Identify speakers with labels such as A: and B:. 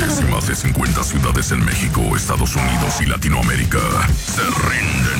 A: Más de 50 ciudades en México, Estados Unidos y Latinoamérica se rinden